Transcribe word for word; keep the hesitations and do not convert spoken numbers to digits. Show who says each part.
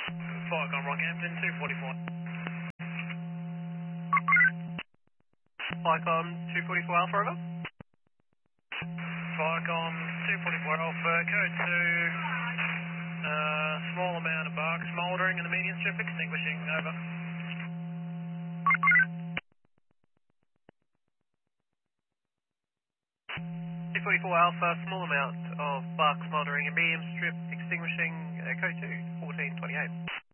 Speaker 1: Viacom Rockhampton, two forty-four. Viacom two forty-four Alpha, over. Viacom two forty-four Alpha, code two, uh, small amount of bark smouldering in the median strip, extinguishing, over. two forty-four Alpha, small amount of bark smouldering in medium strip, extinguishing, uh, code two, fourteen twenty-eight.